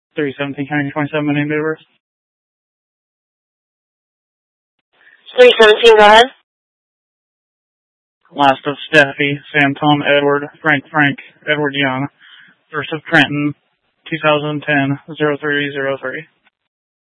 317 County 27, my name, date of birth. 317, go ahead. Last of Steffi, Sam, Tom, Edward, Frank, Edward Young. First of Trenton, 2010, 0303.